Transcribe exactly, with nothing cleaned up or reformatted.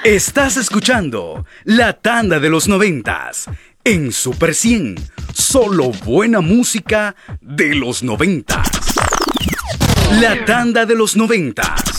Estás escuchando La Tanda de los Noventas en Super cien. Solo buena música de los noventas. La Tanda de los Noventas.